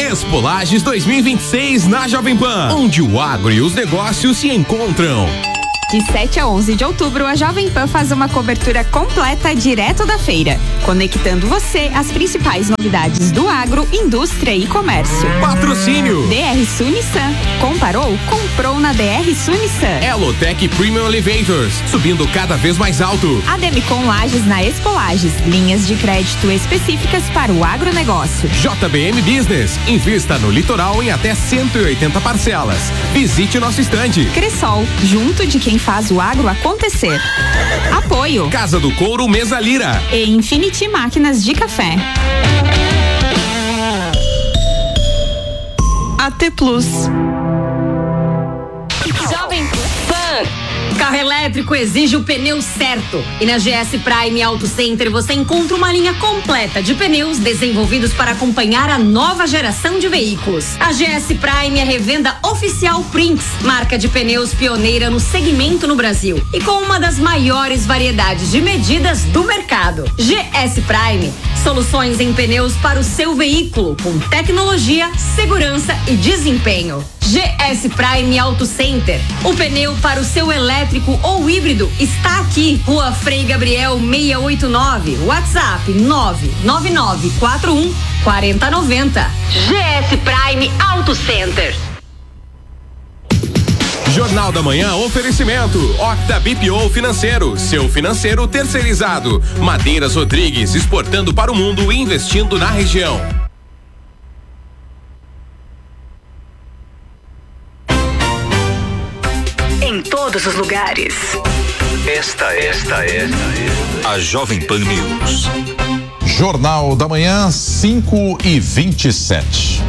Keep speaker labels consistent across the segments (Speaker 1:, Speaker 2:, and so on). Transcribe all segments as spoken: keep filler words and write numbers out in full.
Speaker 1: Expo Lages dois mil e vinte e seis na Jovem Pan, onde o agro e os negócios se encontram.
Speaker 2: De sete a onze de outubro, a Jovem Pan faz uma cobertura completa direto da feira, conectando você às principais novidades do agro, indústria e comércio.
Speaker 1: Patrocínio
Speaker 2: D R Sul Nissan. Comparou? Comprou na D R Sul Nissan.
Speaker 1: Elotec Premium Elevators, subindo cada vez mais alto.
Speaker 2: Ademicon Lages na Expo Lages, linhas de crédito específicas para o agronegócio.
Speaker 1: J B M Business, invista no litoral em até cento e oitenta parcelas. Visite nosso estande.
Speaker 2: Cressol, junto de quem faz o agro acontecer. Apoio
Speaker 1: Casa do Couro Mesa Lira
Speaker 2: e Infinity Máquinas de Café. A T Plus.
Speaker 3: Jovem Pan. Carro elétrico exige o pneu certo. E na G S Prime Auto Center você encontra uma linha completa de pneus desenvolvidos para acompanhar a nova geração de veículos. A G S Prime é revenda oficial Prinks, marca de pneus pioneira no segmento no Brasil e com uma das maiores variedades de medidas do mercado. G S Prime, soluções em pneus para o seu veículo com tecnologia, segurança e desempenho. G S Prime Auto Center. O pneu para o seu elétrico ou híbrido está aqui. Rua Frei Gabriel seiscentos e oitenta e nove. WhatsApp nove nove nove quatro um quatro zero nove zero. G S Prime Auto Center.
Speaker 1: Jornal da Manhã, oferecimento Octa B P O Financeiro, seu financeiro terceirizado. Madeiras Rodrigues, exportando para o mundo e investindo na região.
Speaker 3: Em todos os lugares.
Speaker 4: Esta, esta é a Jovem Pan News.
Speaker 5: Jornal da Manhã, cinco e vinte e sete.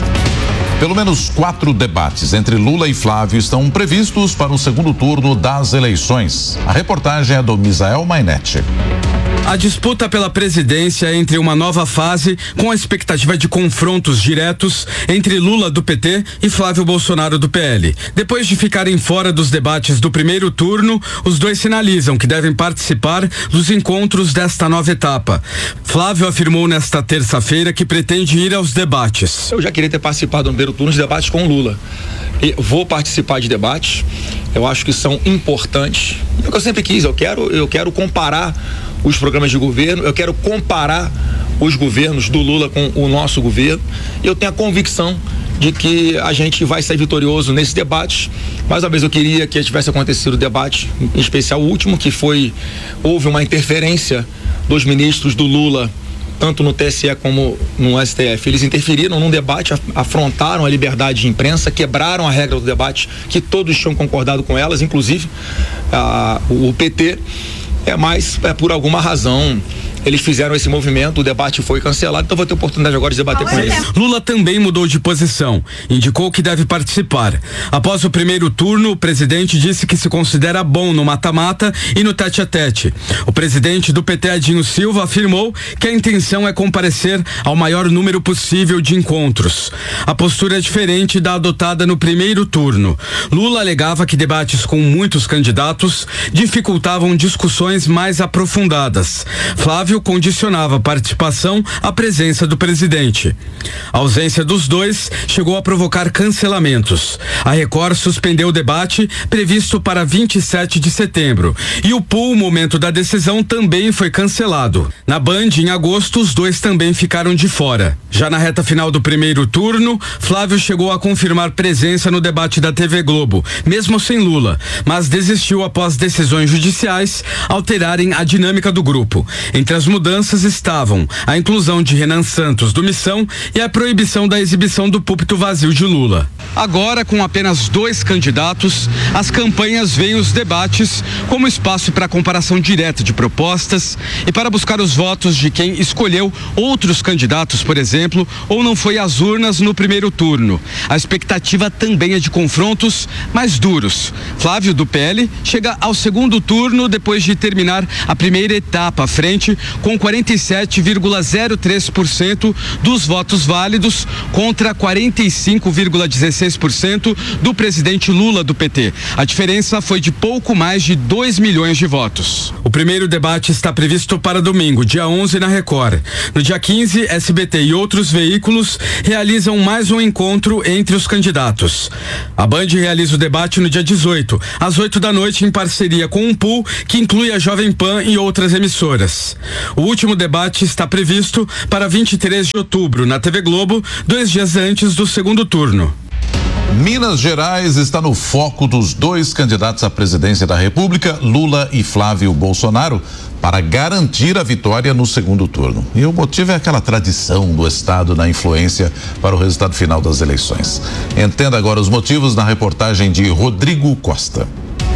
Speaker 5: Pelo menos quatro debates entre Lula e Flávio estão previstos para o segundo turno das eleições. A reportagem é do Misael Mainetti.
Speaker 6: A disputa pela presidência entre uma nova fase com a expectativa de confrontos diretos entre Lula do P T e Flávio Bolsonaro do P L. Depois de ficarem fora dos debates do primeiro turno, os dois sinalizam que devem participar dos encontros desta nova etapa. Flávio afirmou nesta terça-feira que pretende ir aos debates.
Speaker 7: Eu já queria ter participado no primeiro turno de debates com Lula. E vou participar de debates, eu acho que são importantes. É o que eu sempre quis, eu quero, eu quero comparar os programas de governo, eu quero comparar os governos do Lula com o nosso governo, e eu tenho a convicção de que a gente vai sair vitorioso nesse debate. Mais uma vez eu queria que tivesse acontecido o debate, em especial o último, que foi, houve uma interferência dos ministros do Lula, tanto no T S E como no S T F. Eles interferiram num debate, afrontaram a liberdade de imprensa, quebraram a regra do debate, que todos tinham concordado com elas, inclusive a, o P T. É, mas é, por alguma razão eles fizeram esse movimento, o debate foi cancelado, então vou ter oportunidade agora de debater com eles.
Speaker 6: Lula também mudou de posição, indicou que deve participar. Após o primeiro turno, o presidente disse que se considera bom no mata-mata e no tete a tete. O presidente do P T, Adinho Silva, afirmou que a intenção é comparecer ao maior número possível de encontros. A postura é diferente da adotada no primeiro turno. Lula alegava que debates com muitos candidatos dificultavam discussões mais aprofundadas. Flávio condicionava a participação à presença do presidente. A ausência dos dois chegou a provocar cancelamentos. A Record suspendeu o debate previsto para vinte e sete de setembro e o pool, momento da decisão, também foi cancelado. Na Band, em agosto, os dois também ficaram de fora. Já na reta final do primeiro turno, Flávio chegou a confirmar presença no debate da T V Globo, mesmo sem Lula, mas desistiu após decisões judiciais alterarem a dinâmica do grupo. Entre as mudanças estavam a inclusão de Renan Santos do Missão e a proibição da exibição do púlpito vazio de Lula. Agora, com apenas dois candidatos, as campanhas veem os debates como espaço para comparação direta de propostas e para buscar os votos de quem escolheu outros candidatos, por exemplo, ou não foi às urnas no primeiro turno. A expectativa também é de confrontos mais duros. Flávio, do P L, chega ao segundo turno depois de terminar a primeira etapa à frente com quarenta e sete vírgula zero três por cento dos votos válidos contra quarenta e cinco vírgula dezesseis por cento do presidente Lula do P T. A diferença foi de pouco mais de dois milhões de votos. O primeiro debate está previsto para domingo, dia onze, na Record. No dia quinze, S B T e outros veículos realizam mais um encontro entre os candidatos. A Band realiza o debate no dia dezoito, às oito da noite, em parceria com um pool que inclui a Jovem Pan e outras emissoras. O último debate está previsto para vinte e três de outubro, na T V Globo, dois dias antes do segundo turno.
Speaker 5: Minas Gerais está no foco dos dois candidatos à presidência da República, Lula e Flávio Bolsonaro, para garantir a vitória no segundo turno. E o motivo é aquela tradição do Estado na influência para o resultado final das eleições. Entenda agora os motivos na reportagem de Rodrigo Costa.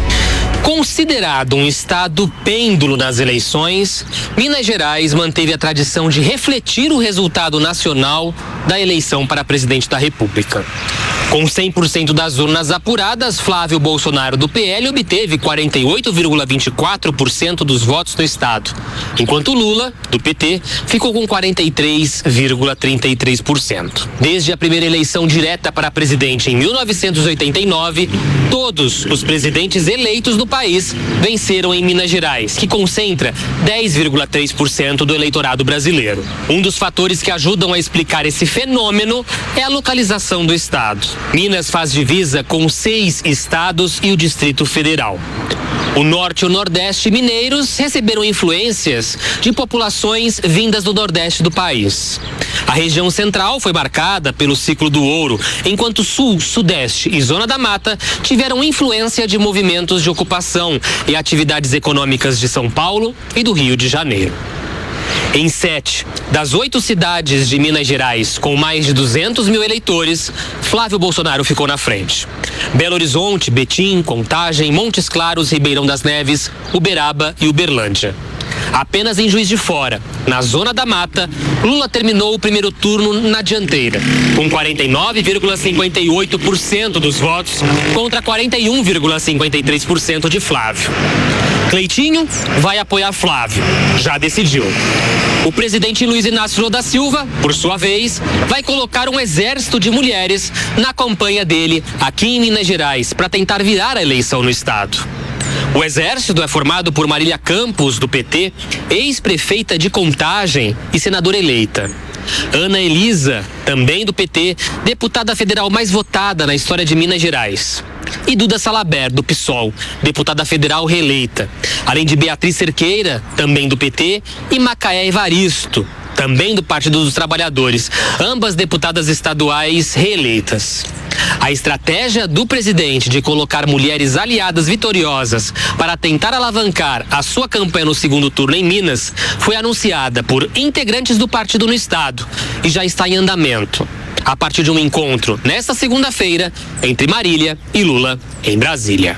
Speaker 8: Considerado um estado pêndulo nas eleições, Minas Gerais manteve a tradição de refletir o resultado nacional da eleição para presidente da República. Com cem por cento das urnas apuradas, Flávio Bolsonaro do P L obteve quarenta e oito vírgula vinte e quatro por cento dos votos no estado, enquanto Lula, do P T, ficou com quarenta e três vírgula trinta e três por cento. Desde a primeira eleição direta para presidente em mil novecentos e oitenta e nove, todos os presidentes eleitos no país venceram em Minas Gerais, que concentra dez vírgula três por cento do eleitorado brasileiro. Um dos fatores que ajudam a explicar esse fenômeno é a localização do estado. Minas faz divisa com seis estados e o Distrito Federal. O Norte e o Nordeste mineiros receberam influências de populações vindas do Nordeste do país. A região central foi marcada pelo ciclo do ouro, enquanto Sul, Sudeste e Zona da Mata tiveram influência de movimentos de ocupação e atividades econômicas de São Paulo e do Rio de Janeiro. Em sete das oito cidades de Minas Gerais, com mais de duzentos mil eleitores, Flávio Bolsonaro ficou na frente. Belo Horizonte, Betim, Contagem, Montes Claros, Ribeirão das Neves, Uberaba e Uberlândia. Apenas em Juiz de Fora, na Zona da Mata, Lula terminou o primeiro turno na dianteira, com quarenta e nove vírgula cinquenta e oito por cento dos votos contra quarenta e um vírgula cinquenta e três por cento de Flávio. Cleitinho vai apoiar Flávio, já decidiu. O presidente Luiz Inácio Lula da Silva, por sua vez, vai colocar um exército de mulheres na campanha dele aqui em Minas Gerais para tentar virar a eleição no estado. O exército é formado por Marília Campos, do P T, ex-prefeita de Contagem e senadora eleita. Ana Elisa, também do P T, deputada federal mais votada na história de Minas Gerais. E Duda Salabert, do PSOL, deputada federal reeleita. Além de Beatriz Cerqueira, também do P T, e Macaé Evaristo, também do Partido dos Trabalhadores, ambas deputadas estaduais reeleitas. A estratégia do presidente de colocar mulheres aliadas vitoriosas para tentar alavancar a sua campanha no segundo turno em Minas foi anunciada por integrantes do partido no estado e já está em andamento, a partir de um encontro nesta segunda-feira entre Marília e Lula em Brasília.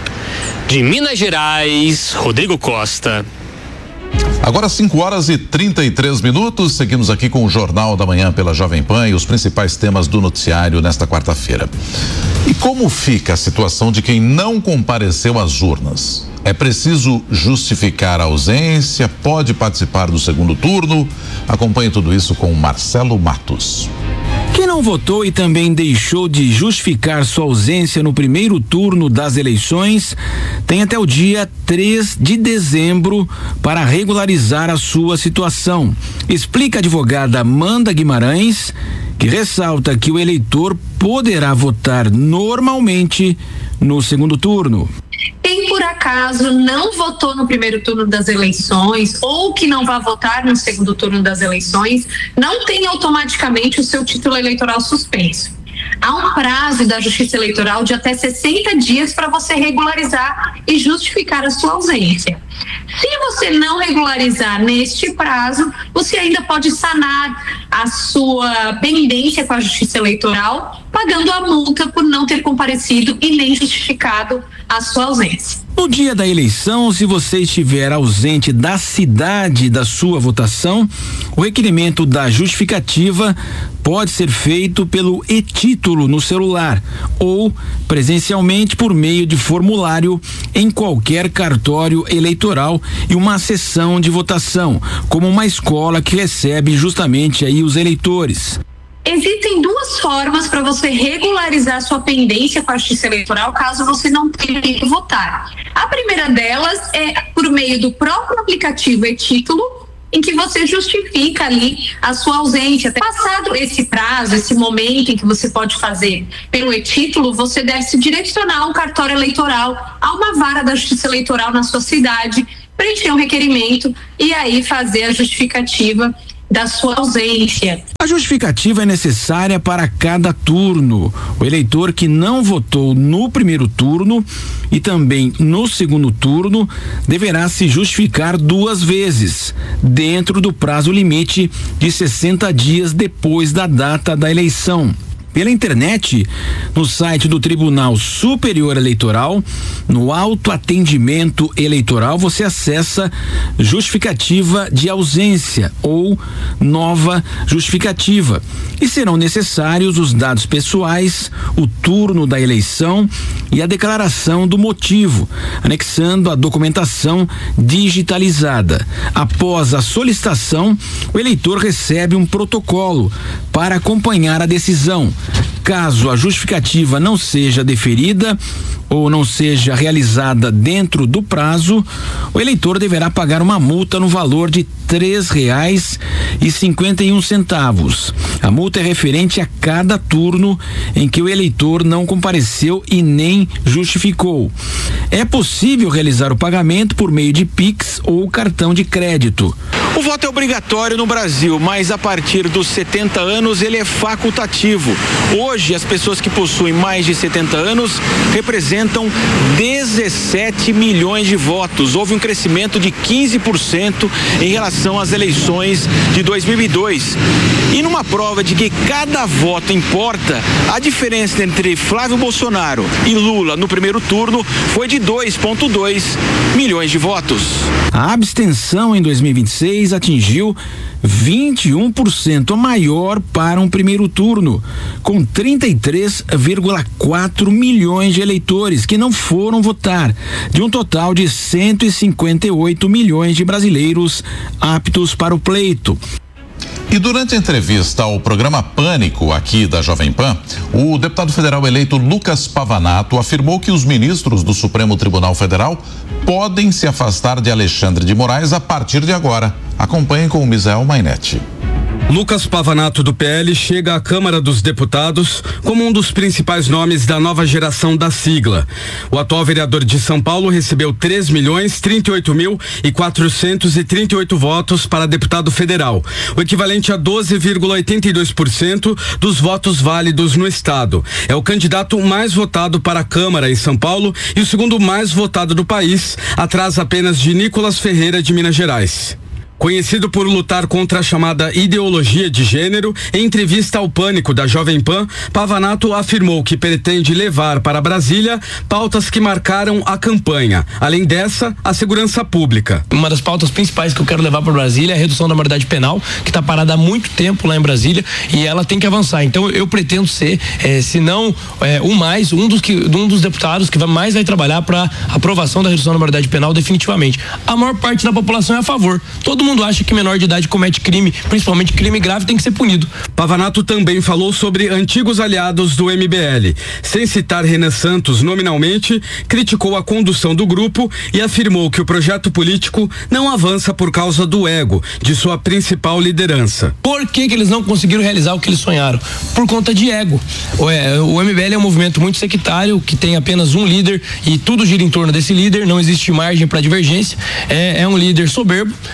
Speaker 8: De Minas Gerais, Rodrigo Costa.
Speaker 5: Agora cinco horas e trinta e três minutos, seguimos aqui com o Jornal da Manhã pela Jovem Pan e os principais temas do noticiário nesta quarta-feira. E como fica a situação de quem não compareceu às urnas? É preciso justificar a ausência? Pode participar do segundo turno? Acompanhe tudo isso com Marcelo Matos.
Speaker 9: Quem não votou e também deixou de justificar sua ausência no primeiro turno das eleições tem até o dia três de dezembro para regularizar a sua situação. Explica a advogada Amanda Guimarães, que ressalta que o eleitor poderá votar normalmente no segundo turno.
Speaker 10: Quem por acaso não votou no primeiro turno das eleições ou que não vai votar no segundo turno das eleições, não tem automaticamente o seu título eleitoral suspenso. Há um prazo da Justiça Eleitoral de até sessenta dias para você regularizar e justificar a sua ausência. Se você não regularizar neste prazo, você ainda pode sanar a sua pendência com a Justiça Eleitoral, pagando a multa por não ter comparecido e nem justificado a sua ausência.
Speaker 9: No dia da eleição, se você estiver ausente da cidade da sua votação, o requerimento da justificativa pode ser feito pelo e-título no celular ou presencialmente por meio de formulário em qualquer cartório eleitoral e uma sessão de votação, como uma escola que recebe justamente aí os eleitores.
Speaker 10: Existem duas formas para você regularizar sua pendência com a Justiça Eleitoral caso você não tenha que votar. A primeira delas é por meio do próprio aplicativo e-título, em que você justifica ali a sua ausência. Passado esse prazo, esse momento em que você pode fazer pelo e-título, você deve se direcionar ao cartório eleitoral, a uma vara da Justiça Eleitoral na sua cidade, preencher um requerimento e aí fazer a justificativa da sua ausência.
Speaker 9: A justificativa é necessária para cada turno. O eleitor que não votou no primeiro turno e também no segundo turno deverá se justificar duas vezes, dentro do prazo limite de sessenta dias depois da data da eleição. Pela internet, no site do Tribunal Superior Eleitoral, no autoatendimento eleitoral, você acessa justificativa de ausência ou nova justificativa e serão necessários os dados pessoais, o turno da eleição e a declaração do motivo, anexando a documentação digitalizada. Após a solicitação, o eleitor recebe um protocolo para acompanhar a decisão. Caso a justificativa não seja deferida ou não seja realizada dentro do prazo, o eleitor deverá pagar uma multa no valor de três reais e cinquenta e um centavos. A multa é referente a cada turno em que o eleitor não compareceu e nem justificou. É possível realizar o pagamento por meio de Pix ou cartão de crédito. O voto é obrigatório no Brasil, mas a partir dos setenta anos ele é facultativo. Hoje, as pessoas que possuem mais de setenta anos representam dezessete milhões de votos. Houve um crescimento de quinze por cento em relação às eleições de dois mil e dois. E numa prova de que cada voto importa, a diferença entre Flávio Bolsonaro e Lula no primeiro turno foi de dois vírgula dois milhões de votos. A abstenção em dois mil e vinte e seis atingiu vinte e um por cento, a maior para um primeiro turno, com trinta e três vírgula quatro milhões de eleitores que não foram votar, de um total de cento e cinquenta e oito milhões de brasileiros aptos para o pleito.
Speaker 5: E durante a entrevista ao programa Pânico, aqui da Jovem Pan, o deputado federal eleito Lucas Pavanato afirmou que os ministros do Supremo Tribunal Federal podem se afastar de Alexandre de Moraes a partir de agora. Acompanhem com o Misael Mainetti.
Speaker 6: Lucas Pavanato, do P L, chega à Câmara dos Deputados como um dos principais nomes da nova geração da sigla. O atual vereador de São Paulo recebeu três milhões trinta e oito mil e quatrocentos e trinta e oito votos para deputado federal, o equivalente a doze vírgula oitenta e dois por cento dos votos válidos no estado. É o candidato mais votado para a Câmara em São Paulo e o segundo mais votado do país, atrás apenas de Nicolas Ferreira, de Minas Gerais. Conhecido por lutar contra a chamada ideologia de gênero, em entrevista ao Pânico da Jovem Pan, Pavanato afirmou que pretende levar para Brasília pautas que marcaram a campanha. Além dessa, a segurança pública.
Speaker 11: Uma das pautas principais que eu quero levar para Brasília é a redução da maioridade penal, que está parada há muito tempo lá em Brasília e ela tem que avançar. Então eu pretendo ser, eh, se não eh, o mais, um dos, que, um dos deputados que vai, mais vai trabalhar para aprovação da redução da maioridade penal definitivamente. A maior parte da população é a favor. Todo mundo Todo mundo acha que menor de idade comete crime, principalmente crime grave, tem que ser punido.
Speaker 6: Pavanato também falou sobre antigos aliados do M B L. Sem citar Renan Santos nominalmente, criticou a condução do grupo e afirmou que o projeto político não avança por causa do ego de sua principal liderança.
Speaker 11: Por que que eles não conseguiram realizar o que eles sonharam? Por conta de ego. O, é, o M B L é um movimento muito sectário, que tem apenas um líder e tudo gira em torno desse líder, não existe margem para divergência. É, é um líder soberbo que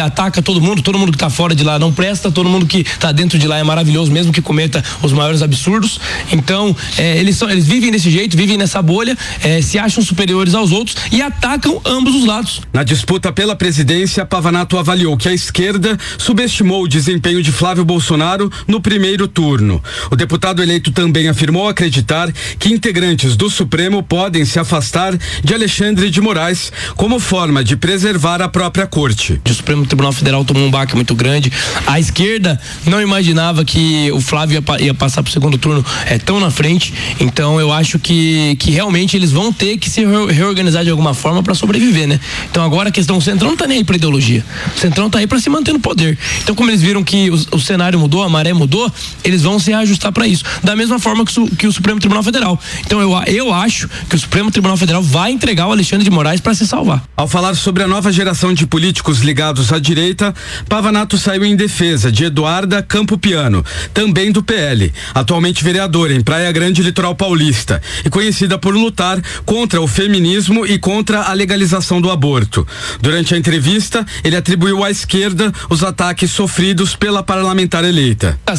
Speaker 11: ataca todo mundo, todo mundo que tá fora de lá não presta, todo mundo que tá dentro de lá é maravilhoso, mesmo que cometa os maiores absurdos. Então, é, eles são, eles vivem desse jeito, vivem nessa bolha, é, se acham superiores aos outros e atacam ambos os lados.
Speaker 6: Na disputa pela presidência, Pavanato avaliou que a esquerda subestimou o desempenho de Flávio Bolsonaro no primeiro turno. O deputado eleito também afirmou acreditar que integrantes do Supremo podem se afastar de Alexandre de Moraes como forma de preservar a própria corte.
Speaker 11: O Supremo Tribunal Federal tomou um baque muito grande. A esquerda não imaginava que o Flávio ia, ia passar para o segundo turno é, tão na frente. Então eu acho que, que realmente eles vão ter que se reorganizar de alguma forma para sobreviver, né? Então agora a questão, o Centrão não tá nem aí para ideologia. O Centrão tá aí para se manter no poder. Então como eles viram que o, o cenário mudou, a maré mudou, eles vão se reajustar para isso. Da mesma forma que, su, que o Supremo Tribunal Federal. Então eu, eu acho que o Supremo Tribunal Federal vai entregar o Alexandre de Moraes para se salvar.
Speaker 6: Ao falar sobre a nova geração de políticos ligados à direita, Pavanato saiu em defesa de Eduarda Campopiano, também do P L, atualmente vereadora em Praia Grande, Litoral Paulista, e conhecida por lutar contra o feminismo e contra a legalização do aborto. Durante a entrevista, ele atribuiu à esquerda os ataques sofridos pela parlamentar eleita.